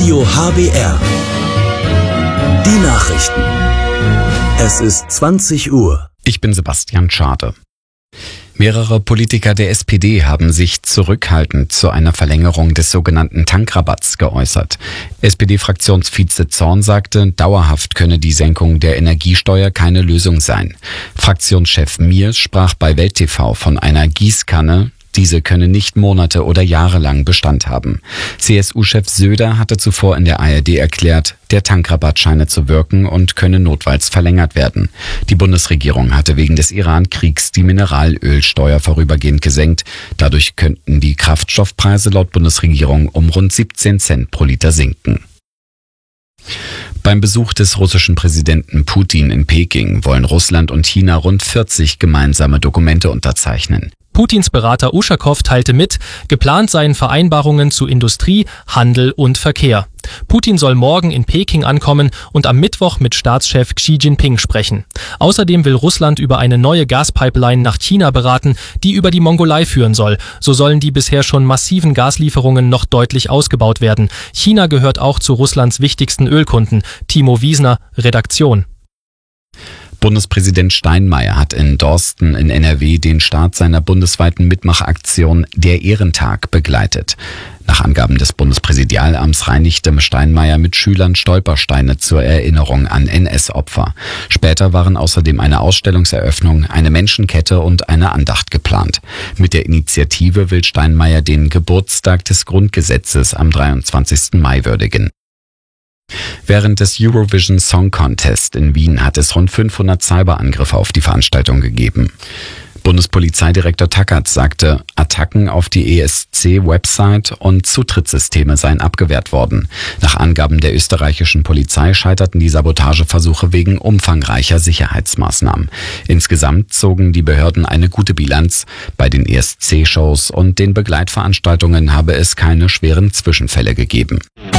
Radio HBR. Die Nachrichten. Es ist 20 Uhr. Ich bin Sebastian Schade. Mehrere Politiker der SPD haben sich zurückhaltend zu einer Verlängerung des sogenannten Tankrabatts geäußert. SPD-Fraktionsvize Zorn sagte, dauerhaft könne die Senkung der Energiesteuer keine Lösung sein. Fraktionschef Miers sprach bei Welt TV von einer Gießkanne. Diese könne nicht Monate oder Jahre lang Bestand haben. CSU-Chef Söder hatte zuvor in der ARD erklärt, der Tankrabatt scheine zu wirken und könne notfalls verlängert werden. Die Bundesregierung hatte wegen des Iran-Kriegs die Mineralölsteuer vorübergehend gesenkt. Dadurch könnten die Kraftstoffpreise laut Bundesregierung um rund 17 Cent pro Liter sinken. Beim Besuch des russischen Präsidenten Putin in Peking wollen Russland und China rund 40 gemeinsame Dokumente unterzeichnen. Putins Berater Uschakow teilte mit, geplant seien Vereinbarungen zu Industrie, Handel und Verkehr. Putin soll morgen in Peking ankommen und am Mittwoch mit Staatschef Xi Jinping sprechen. Außerdem will Russland über eine neue Gaspipeline nach China beraten, die über die Mongolei führen soll. So sollen die bisher schon massiven Gaslieferungen noch deutlich ausgebaut werden. China gehört auch zu Russlands wichtigsten Ölkunden. Timo Wiesner, Redaktion. Bundespräsident Steinmeier hat in Dorsten in NRW den Start seiner bundesweiten Mitmachaktion Der Ehrentag begleitet. Nach Angaben des Bundespräsidialamts reinigte Steinmeier mit Schülern Stolpersteine zur Erinnerung an NS-Opfer. Später waren außerdem eine Ausstellungseröffnung, eine Menschenkette und eine Andacht geplant. Mit der Initiative will Steinmeier den Geburtstag des Grundgesetzes am 23. Mai würdigen. Während des Eurovision Song Contest in Wien hat es rund 500 Cyberangriffe auf die Veranstaltung gegeben. Bundespolizeidirektor Tackert sagte, Attacken auf die ESC-Website und Zutrittssysteme seien abgewehrt worden. Nach Angaben der österreichischen Polizei scheiterten die Sabotageversuche wegen umfangreicher Sicherheitsmaßnahmen. Insgesamt zogen die Behörden eine gute Bilanz. Bei den ESC-Shows und den Begleitveranstaltungen habe es keine schweren Zwischenfälle gegeben.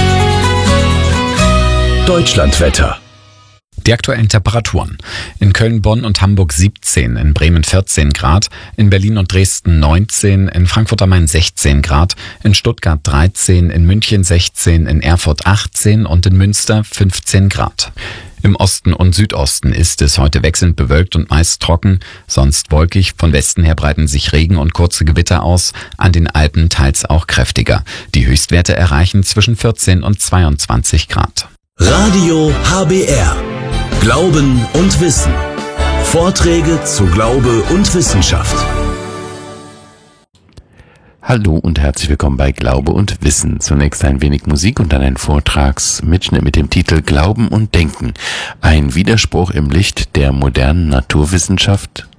Deutschlandwetter. Die aktuellen Temperaturen. In Köln, Bonn und Hamburg 17, in Bremen 14 Grad, in Berlin und Dresden 19, in Frankfurt am Main 16 Grad, in Stuttgart 13, in München 16, in Erfurt 18 und in Münster 15 Grad. Im Osten und Südosten ist es heute wechselnd bewölkt und meist trocken, sonst wolkig. Von Westen her breiten sich Regen und kurze Gewitter aus, an den Alpen teils auch kräftiger. Die Höchstwerte erreichen zwischen 14 und 22 Grad. Radio HBR. Glauben und Wissen. Vorträge zu Glaube und Wissenschaft. Hallo und herzlich willkommen bei Glaube und Wissen. Zunächst ein wenig Musik und dann ein Vortragsmitschnitt mit dem Titel Glauben und Denken. Ein Widerspruch im Licht der modernen Naturwissenschaft.